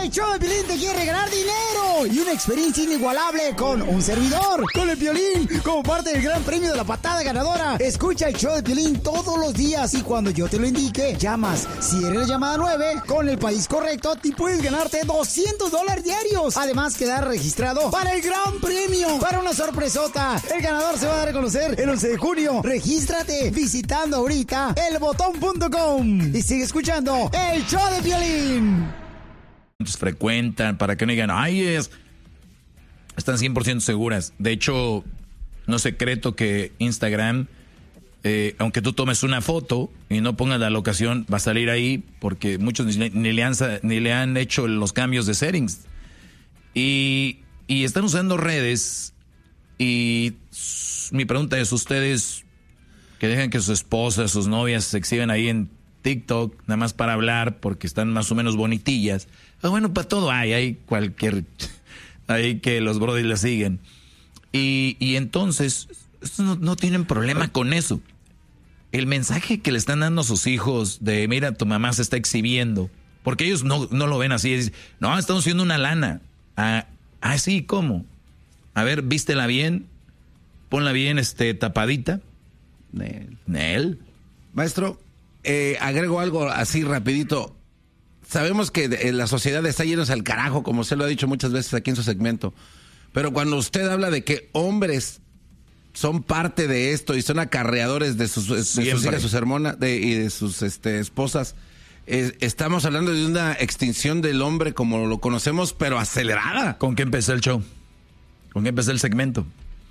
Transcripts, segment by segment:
El show de Piolín te quiere regalar dinero y una experiencia inigualable con un servidor, con el Piolín, como parte del gran premio de la patada ganadora. Escucha el show de Piolín todos los días y cuando yo te lo indique, llamas. Si eres la llamada 9, con el país correcto, te puedes ganarte $200 diarios. Además, quedar registrado para el gran premio, para una sorpresota. El ganador se va a dar a conocer el 11 de junio. Regístrate visitando ahorita elbotón.com y sigue escuchando el show de Piolín. Frecuentan para que no digan, están 100% seguras. De hecho, no es secreto que Instagram, aunque tú tomes una foto y no pongas la locación, va a salir ahí porque muchos ni le han hecho los cambios de settings. Y están usando redes y mi pregunta es, ustedes que dejan que sus esposas, sus novias se exhiben ahí en TikTok, nada más para hablar porque están más o menos bonitillas. Bueno, para todo hay que los brodis la siguen. Y entonces, no tienen problema con eso. El mensaje que le están dando a sus hijos de, mira, tu mamá se está exhibiendo, porque ellos no lo ven así, es, no, estamos haciendo una lana. Sí, ¿cómo? A ver, vístela bien, ponla bien tapadita. Nel. Maestro, agrego algo así rapidito. Sabemos que la sociedad está yéndose al carajo, como usted lo ha dicho muchas veces aquí en su segmento. Pero cuando usted habla de que hombres son parte de esto y son acarreadores de sus hijas, sus hermanas y de sus esposas, estamos hablando de una extinción del hombre como lo conocemos, pero acelerada. ¿Con qué empecé el show? ¿Con qué empecé el segmento?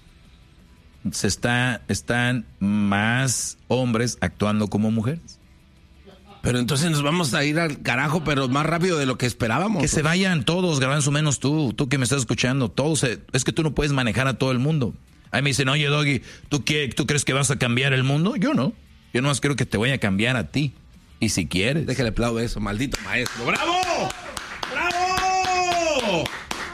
Están más hombres actuando como mujeres. Pero entonces nos vamos a ir al carajo, pero más rápido de lo que esperábamos. Que se vayan todos, Garbanzo, menos tú que me estás escuchando. Todos, es que tú no puedes manejar a todo el mundo. Ahí me dicen, oye, Doggy, ¿tú crees que vas a cambiar el mundo? Yo no. Yo nomás creo que te voy a cambiar a ti. Y si quieres. Déjale aplaudo eso, maldito maestro. ¡Bravo! ¡Bravo!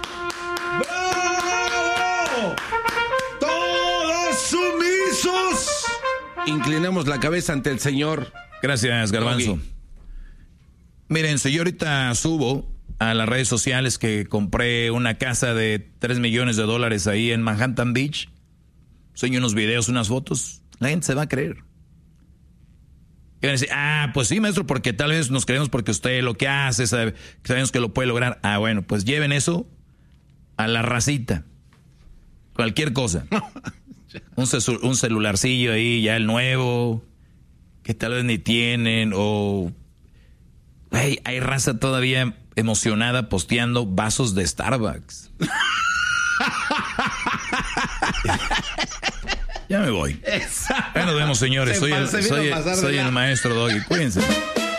¡Bravo! ¡Todos sumisos! Inclinemos la cabeza ante el Señor. Gracias, Garbanzo. Okay. Miren, si yo ahorita subo a las redes sociales que compré una casa de $3 millones ahí en Manhattan Beach, enseño unos videos, unas fotos, la gente se va a creer. Y van a decir, pues sí, maestro, porque tal vez nos creemos porque usted lo que hace, sabemos que lo puede lograr. Bueno, pues lleven eso a la racita. Cualquier cosa. Un celularcillo ahí, ya el nuevo, que tal vez ni tienen, o hay raza todavía emocionada posteando vasos de Starbucks. Ya me voy. Ya nos vemos, señores. Soy el maestro Doggy. Cuídense.